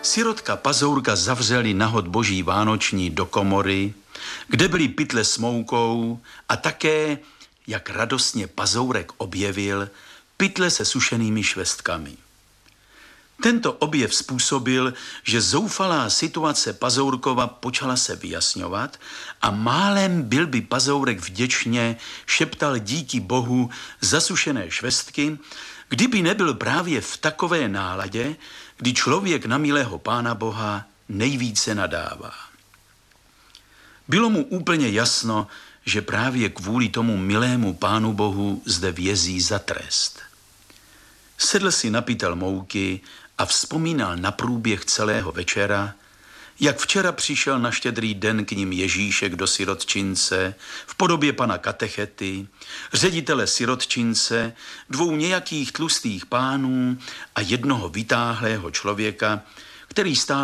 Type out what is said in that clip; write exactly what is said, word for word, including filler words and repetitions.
Sirotka Pazourka zavřeli nahod boží vánoční do komory, kde byly pytle s moukou a také, jak radostně Pazourek objevil, pytle se sušenými švestkami. Tento objev způsobil, že zoufalá situace Pazourkova počala se vyjasňovat a málem byl by Pazourek vděčně šeptal díky Bohu zasušené švestky, kdyby nebyl právě v takové náladě, kdy člověk na milého Pána Boha nejvíce nadává. Bylo mu úplně jasno, že právě kvůli tomu milému Pánu Bohu zde vězí za trest. Sedl si na pytel mouky a vzpomínal na průběh celého večera, jak včera přišel na štědrý den k ním Ježíšek do sirotčince v podobě pana katechety, ředitele sirotčince, dvou nějakých tlustých pánů a jednoho vytáhlého člověka, který stál